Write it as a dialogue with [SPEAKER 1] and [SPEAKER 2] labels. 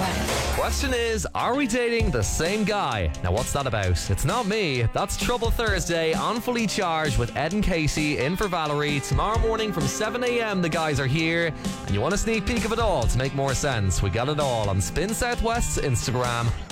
[SPEAKER 1] Question is, are we dating the same guy? Now, what's that about? It's not me. That's Trouble Thursday on Fully Charged with Ed and Casey in for Valerie. Tomorrow morning from 7 a.m. the guys are here. And you want a sneak peek of it all to make more sense? We got it all on Spin Southwest's Instagram.